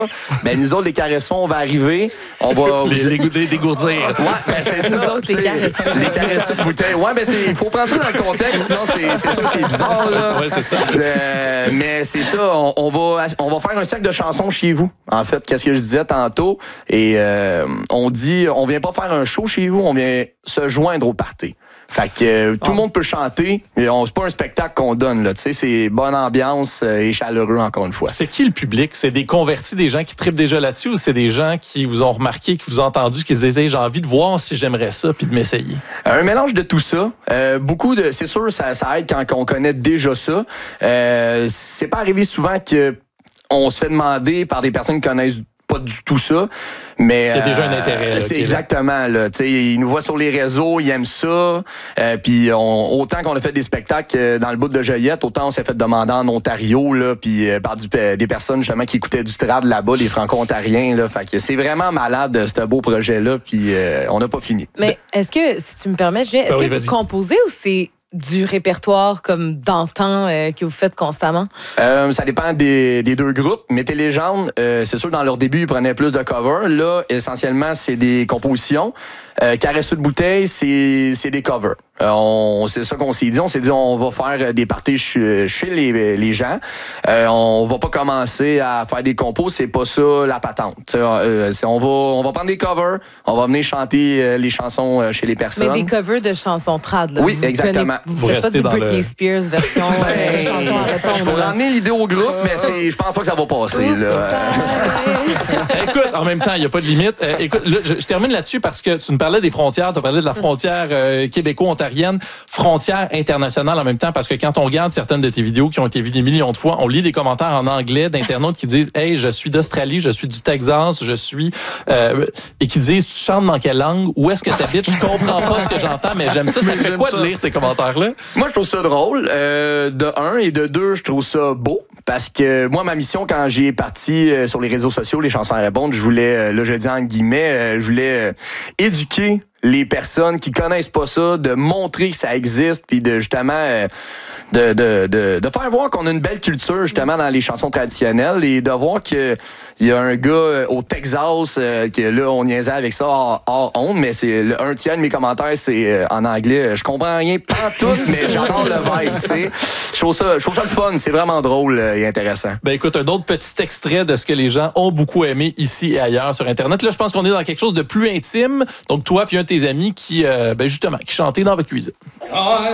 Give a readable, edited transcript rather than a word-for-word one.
Ben, nous autres, les caressons, on va arriver. On va les dégourdir. Ouais, ben c'est ça. Nous autres, les caressons. Les caressons de bouteille. Ouais, ben il faut prendre ça dans le contexte, sinon c'est sûr que c'est bizarre, là. Ouais, c'est ça. Mais c'est ça, on va faire un cercle de chansons chez vous. En fait, qu'est-ce que je disais tantôt? Et on dit, on vient pas faire un show chez vous, on vient se joindre au party. Fait que tout le monde peut chanter. C'est pas un spectacle qu'on donne, là. Tu sais, c'est bonne ambiance et chaleureux, encore une fois. C'est qui le public? C'est des convertis, des gens qui trippent déjà là-dessus, ou c'est des gens qui vous ont remarqué, qui vous ont entendu, qui se disaient, j'ai envie de voir si j'aimerais ça, puis de m'essayer? Un mélange de tout ça. C'est sûr, ça aide quand on connaît déjà ça. C'est pas arrivé souvent que on se fait demander par des personnes qui connaissent pas du tout ça, mais il y a déjà un intérêt. Là, c'est exactement là. Tu sais, ils nous voient sur les réseaux, ils aiment ça. Puis autant qu'on a fait des spectacles dans le bout de Joliette, autant on s'est fait demander en Ontario là, puis par des personnes justement qui écoutaient du trad là-bas, des Franco-Ontariens là. Fait que c'est vraiment malade ce beau projet là. Puis on n'a pas fini. Mais est-ce que, si tu me permets, Julien, est-ce que vous composez ou c'est du répertoire comme d'antan que vous faites constamment? Ça dépend des deux groupes. Mété Légende, c'est sûr, dans leur début, ils prenaient plus de covers. Là, essentiellement, c'est des compositions. Caresseux de bouteille, c'est des covers. C'est ça qu'on s'est dit. On s'est dit, on va faire des parties chez les gens. On va pas commencer à faire des compos. C'est pas ça la patente. On va prendre des covers. On va venir chanter les chansons chez les personnes. Mais des covers de chansons trad, là. Oui, exactement. Vous faites pas du Britney Spears version chanson à répondre. Je vais ramener l'idée au groupe, mais je pense pas que ça va passer. Là. Écoute, en même temps, il n'y a pas de limite. Écoute, là, je termine là-dessus parce que tu nous parlais des frontières, tu as parlé de la frontière québéco-ontarienne, frontière internationale en même temps, parce que quand on regarde certaines de tes vidéos qui ont été vues des millions de fois, on lit des commentaires en anglais d'internautes qui disent « Hey, je suis d'Australie, je suis du Texas, je suis... et qui disent « Tu chantes dans quelle langue? Où est-ce que tu habites? Je comprends pas ce que j'entends, mais j'aime ça. » Ça fait quoi de lire ces commentaires-là? Moi, je trouve ça drôle, de un, et de deux, je trouve ça beau, parce que moi, ma mission, quand j'ai parti sur les réseaux sociaux, les chansons à répondre, je voulais, là je dis en guillemets, je voulais éduquer les personnes qui connaissent pas ça, de montrer que ça existe, puis de justement de faire voir qu'on a une belle culture justement dans les chansons traditionnelles et de voir que il y a un gars au Texas que là on niaisait avec ça hors honte, mais c'est un tiers de mes commentaires c'est en anglais. Je comprends rien pas tout, mais j'adore le vibe, tu sais. Je trouve ça le fun, c'est vraiment drôle et intéressant. Ben écoute, un autre petit extrait de ce que les gens ont beaucoup aimé ici et ailleurs sur Internet. Là, je pense qu'on est dans quelque chose de plus intime. Donc toi puis un de tes amis qui justement qui chantait dans votre cuisine.